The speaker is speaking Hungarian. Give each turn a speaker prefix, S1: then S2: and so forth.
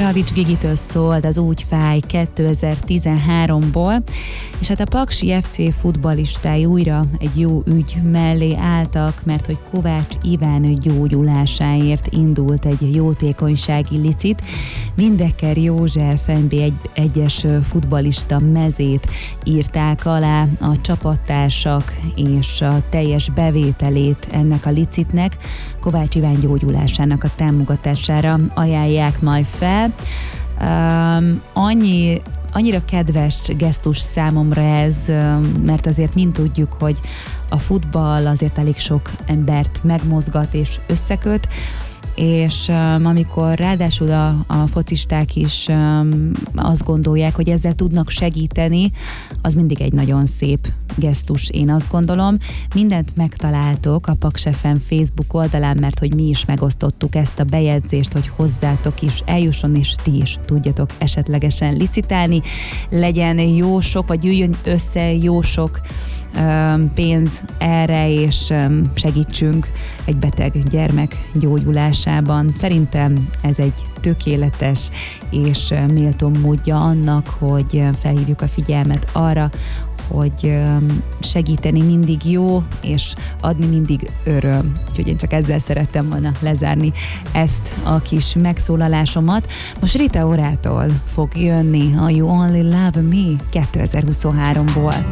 S1: Radics Gigitől szólt az Úgy fáj 2013-ból, és hát a Paksi FC futballistái újra egy jó ügy mellé álltak, mert hogy Kovács Iván gyógyulásáért indult egy jótékonysági licit. Windecker József NB1-es futballista mezét írták alá a csapattársak, és a teljes bevételét ennek a licitnek Kovács Iván gyógyulásának a támogatására ajánlják majd fel. Annyira kedves gesztus számomra ez, mert azért mind tudjuk, hogy a futball azért elég sok embert megmozgat és összeköt, és amikor ráadásul a focisták is azt gondolják, hogy ezzel tudnak segíteni, az mindig egy nagyon szép gesztus, én azt gondolom. Mindent megtaláltok a Paks FM Facebook oldalán, mert hogy mi is megosztottuk ezt a bejegyzést, hogy hozzátok is eljusson, és ti is tudjatok esetlegesen licitálni. Legyen jó sok, vagy üljön össze jó sok pénz erre, és segítsünk egy beteg gyermek gyógyulásában. Szerintem ez egy tökéletes és méltó módja annak, hogy felhívjuk a figyelmet arra, hogy segíteni mindig jó, és adni mindig öröm. Úgyhogy én csak ezzel szerettem volna lezárni ezt a kis megszólalásomat. Most Rita Orától fog jönni a You Only Love Me 2023-ból.